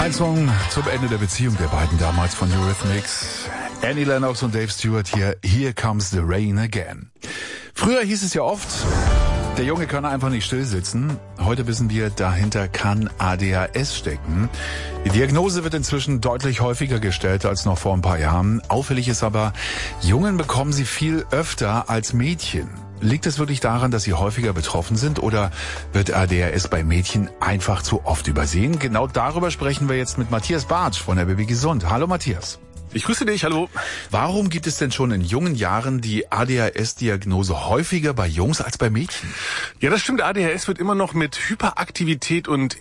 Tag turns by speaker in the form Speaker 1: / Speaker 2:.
Speaker 1: Ein Song zum Ende der Beziehung der beiden damals von Eurythmics. Annie Lennox und Dave Stewart hier, Here Comes the Rain Again. Früher hieß es ja oft, der Junge kann einfach nicht still sitzen. Heute wissen wir, dahinter kann ADHS stecken. Die Diagnose wird inzwischen deutlich häufiger gestellt als noch vor ein paar Jahren. Auffällig ist aber, Jungen bekommen sie viel öfter als Mädchen. Liegt es wirklich daran, dass sie häufiger betroffen sind, oder wird ADHS bei Mädchen einfach zu oft übersehen? Genau darüber sprechen wir jetzt mit Matthias Bartsch von der Baby Gesund. Hallo Matthias.
Speaker 2: Ich grüße dich, hallo.
Speaker 1: Warum gibt es denn schon in jungen Jahren die ADHS-Diagnose häufiger bei Jungs als bei Mädchen?
Speaker 2: Ja, das stimmt. ADHS wird immer noch mit Hyperaktivität und